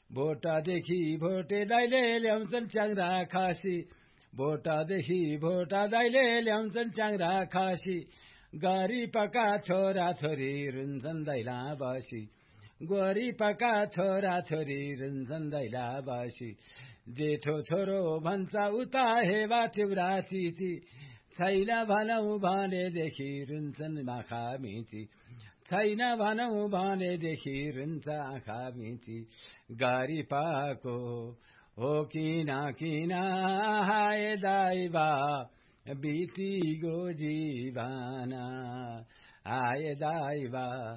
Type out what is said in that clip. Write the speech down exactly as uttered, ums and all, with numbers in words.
भोटादेखि भोटे दाइले ल्याउँछन् च्याङ्रा खासी भोटादेखि भोटा दाइले ल्याउँछन् च्याङ्रा खासी गरिबका छोरा छोरी रुन्छन् दैला बसी गरिबका छोरा छोरी रुन्छन् दैला बसी जेठो छोरो भन्छ उता हेवा चिउरा चिची छैन भनौ भनेदेखि रुन्छन् आँखा मिची छैन भनौ भनेदेखि रुन्छ आँखा मिची गरिबको हो किन किन हाय दाइबा बितिगो जीवन आए दाइबा